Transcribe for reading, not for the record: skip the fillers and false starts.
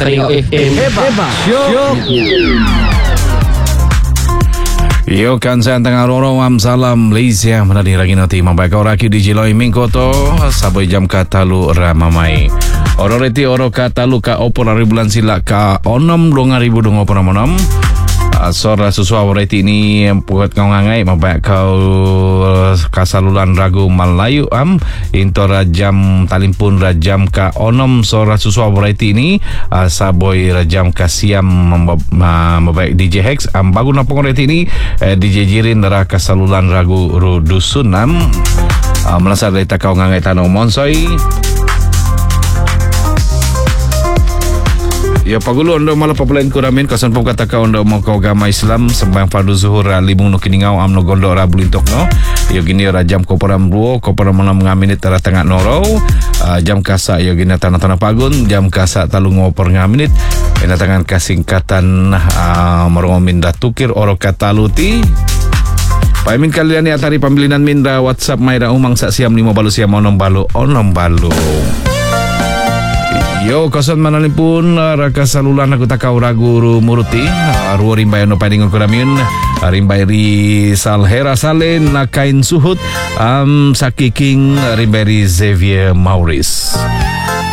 Trio FM. Hebat. Syok. Yo kan saya tengah roro salam Malaysia menadi lagi nanti mampai kau raki di Jiloi Mingkoto sabai jam katalu ramamai. Oro reti oro katalu ka opor hari bulan sila ka 6,2026. Sora susua reti ini pukat kau ngangai mampai kau kasalulan ragu Melayu into rajam talimpun rajam ka onom sora susua reti ini saboy rajam kasiam mampai DJ Hex bagu napong reti ini DJ Jirin dara kasalulan ragu rudusunam melasar reta kau ngangai tanong monsoi. Ya pagulo ando malah papulain kuramin kasan pom kata kau ando mau kau agama Islam sembahyang fardu zuhur limung no kiningau amno gondo rabulintok no. Yo gini rajam koparam ruo koparam malam ngaminit tara tengah noro jam kasa yo gini tanah-tanah pagun jam kasa talung ngopor ngaminit ina tangan kasingkatan marong minda tukir oro kataluti. Paimin kalian ya tari pambilinan minda WhatsApp maida umang sak siam 5 balu siam onom balu. Yo kosan manalin pun raka salulan aku takau ragu muruti ruo rimbai no padingon kuramin rimbai ri salhera salen nakain suhut sakiking rimbai ri Xavier Maurice.